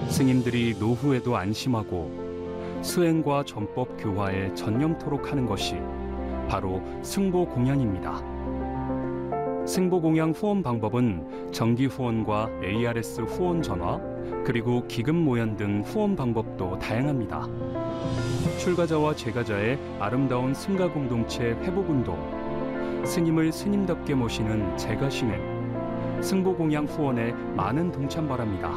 스님들이 노후에도 안심하고 수행과 전법 교화에 전념토록 하는 것이 바로 승보공양입니다. 승보공양 후원 방법은 정기 후원과 ARS 후원 전화, 그리고 기금 모연 등 후원 방법도 다양합니다. 출가자와 재가자의 아름다운 승가 공동체 회복운동, 스님을 스님답게 모시는 재가신행, 승보공양 후원에 많은 동참 바랍니다.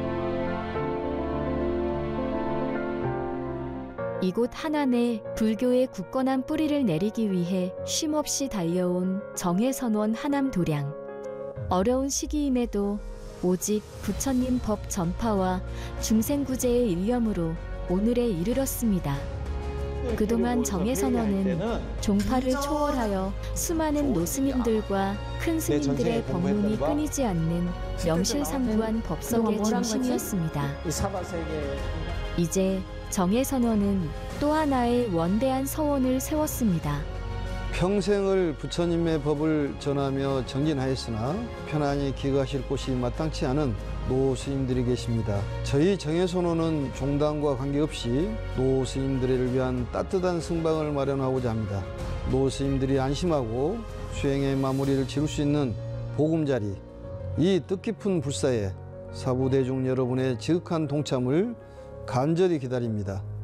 이곳 한안에 불교의 굳건한 뿌리를 내리기 위해 쉼없이 달려온 정해선원 하남도량. 어려운 시기임에도 오직 부처님 법 전파와 중생구제의 일념으로 오늘에 이르렀습니다. 그동안 정해선원은 종파를 초월하여 수많은 노스님들과 큰 스님들의 법문이 끊이지 않는 명실상부한 법석의 중심이었습니다. 이제 정해선원은 또 하나의 원대한 서원을 세웠습니다. 평생을 부처님의 법을 전하며 정진하였으나 편안히 기거하실 곳이 마땅치 않은 노스님들이 계십니다. 저희 정해선원은 종단과 관계없이 노스님들을 위한 따뜻한 승방을 마련하고자 합니다. 노스님들이 안심하고 수행의 마무리를 지을 수 있는 보금자리, 이 뜻깊은 불사에 사부대중 여러분의 지극한 동참을 간절히 기다립니다.